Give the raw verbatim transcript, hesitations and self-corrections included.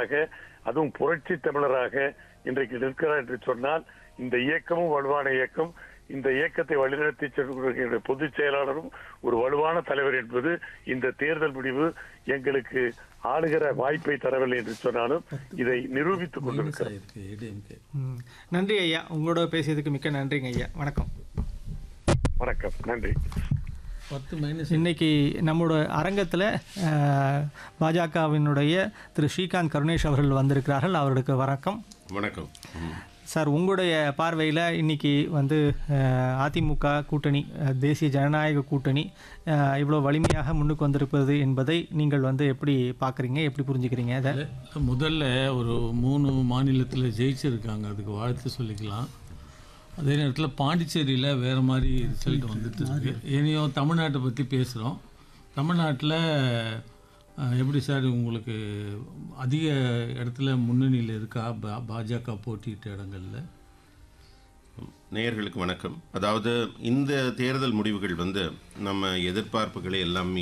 தமிழராக, அதுவும் புரட்சி தமிழராக இன்றைக்கு நிற்கிறார் என்று சொன்னால், இந்த இயக்கமும் வலுவான இயக்கம். இந்த இயக்கத்தை வழிநடத்தி செல்கிற பொதுச் செயலாளரும் ஒரு வலுவான தலைவர் என்பது இந்த தேர்தல் முடிவு எங்களுக்கு ஆளுகிற வாய்ப்பை தரவில்லை என்று சொன்னாலும் இதை நிரூபித்துக் கொண்டிருக்கிறது. நன்றி ஐயா, உங்களோட பேசியதுக்கு மிக்க நன்றிங்க ஐயா. வணக்கம். வணக்கம், நன்றி. இன்னைக்கு நம்மளோட அரங்கத்தில் பாஜகவினுடைய திரு ஸ்ரீகாந்த் கருணேஷ் அவர்கள் வந்திருக்கிறார்கள். அவர்களுக்கு வணக்கம். வணக்கம் சார். உங்களுடைய பார்வையில் இன்னைக்கு வந்து அதிமுக கூட்டணி, தேசிய ஜனநாயக கூட்டணி இவ்வளோ வலிமையாக முன்னுக்கு வந்திருப்பது என்பதை நீங்கள் வந்து எப்படி பார்க்குறீங்க, எப்படி புரிஞ்சுக்கிறீங்க? அதை முதல்ல ஒரு மூணு மாநிலத்தில் ஜெயிச்சிருக்காங்க, அதுக்கு வாழ்த்து சொல்லிக்கலாம். அதே நேரத்தில் பாண்டிச்சேரியில் வேறு மாதிரி ரிசல்ட் வந்துட்டு இருக்கு. இனியும் தமிழ்நாட்டை பற்றி பேசுகிறோம். தமிழ்நாட்டில் எப்படி சார் உங்களுக்கு அதிக இடத்துல முன்னணியில் இருக்கா பா பாஜக போட்டியிட்ட இடங்களில்? நேயர்களுக்கு வணக்கம். அதாவது இந்த தேர்தல் முடிவுகள் வந்து நம்ம எதிர்பார்ப்புகளை எல்லாம்